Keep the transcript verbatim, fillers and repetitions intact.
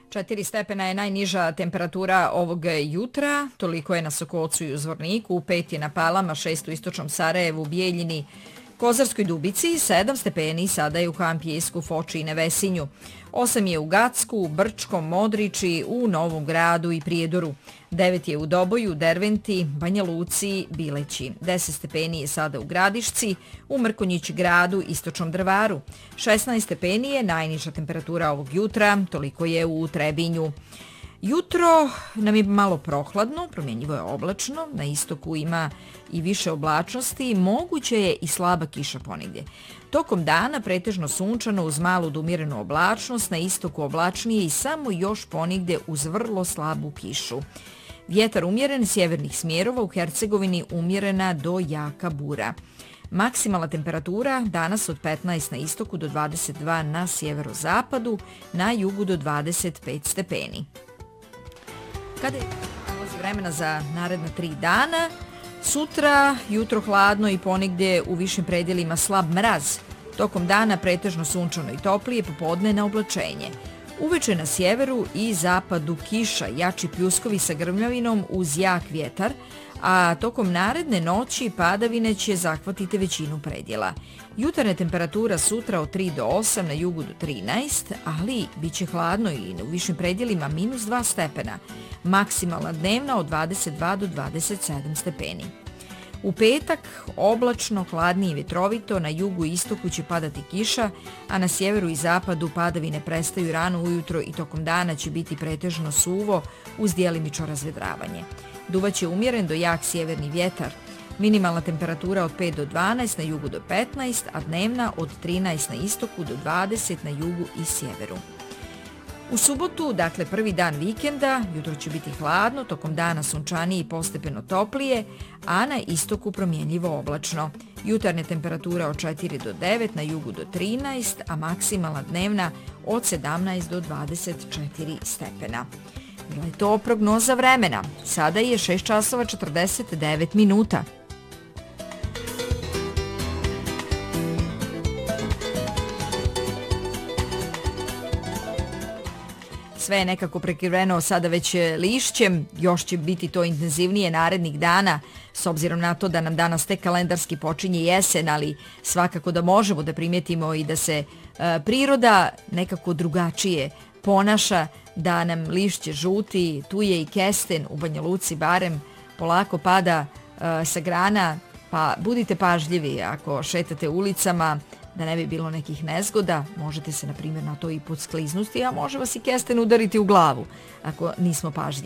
Četiri stepena je najniža temperatura ovog jutra, toliko je na Sokolcu i u Zvorniku, pet je na Palama, šest u istočnom Sarajevu, Bijeljini, Kozarskoj Dubici, sedam stepeni sada je u Kampijsku, Foči i Nevesinju, osam je u Gacku, Brčkom, Modriči, u Novom Gradu i Prijedoru, devet je u Doboju, Derventi, Banja Luci, Bileći, deset stepeni je sada u Gradišci, u Mrkonjić Gradu, Istočnom Drvaru, šesnaest stepeni je najniža temperatura ovog jutra, toliko je u Trebinju. Jutro nam je malo prohladno, promjenjivo je oblačno, na istoku ima i više oblačnosti, moguće je i slaba kiša ponegdje. Tokom dana pretežno sunčano uz malu do umjerenu oblačnost, na istoku oblačnije i samo još ponegdje uz vrlo slabu kišu. Vjetar umjeren sjevernih smjerova, u Hercegovini umjerena do jaka bura. Maksimalna temperatura danas od petnaest na istoku do dvadeset dva na sjeverozapadu, na jugu do dvadeset pet stepeni. Kada je vremena za naredna tri dana, sutra jutro hladno i ponegdje u višim predjelima slab mraz. Tokom dana pretežno sunčano i toplije, popodne na oblačenje. Uveče na sjeveru i zapadu kiša, jači pljuskovi sa grmljavinom uz jak vjetar, a tokom naredne noći padavine će zahvatiti većinu predjela. Jutarnja temperatura sutra od tri do osam, na jugu do trinaest, ali bit će hladno i u višim predjelima minus dva stepena. Maksimalna dnevna od dvadeset dva do dvadeset sedam stepeni. U petak oblačno, hladnije i vjetrovito, na jugu i istoku će padati kiša, a na sjeveru i zapadu padavine prestaju rano ujutro i tokom dana će biti pretežno suvo uz djelimično razvedravanje. Duvaće umjeren do jak sjeverni vjetar. Minimalna temperatura od pet do dvanaest, na jugu do petnaest, a dnevna od trinaest na istoku do dvadeset na jugu i sjeveru. U subotu, dakle prvi dan vikenda, jutro će biti hladno, tokom dana sunčanije i postepeno toplije, a na istoku promjenljivo oblačno. Jutarnja temperatura od četiri do devet, na jugu do trinaest, a maksimalna dnevna od sedamnaest do dvadeset četiri stepena. Bila je to prognoza vremena. Sada je šest časova četrdeset devet minuta. Sve je nekako prekriveno sada već lišćem, još će biti to intenzivnije narednih dana, s obzirom na to da nam danas tek kalendarski počinje jesen, ali svakako da možemo da primjetimo i da se e, priroda nekako drugačije ponaša, da nam lišće žuti, tu je i kesten u Banja Luci barem, polako pada e, sa grana, pa budite pažljivi ako šetate ulicama, da ne bi bilo nekih nezgoda, možete se na primjer na to i podskliznuti, a može vas i kesten udariti u glavu ako nismo pažljivi.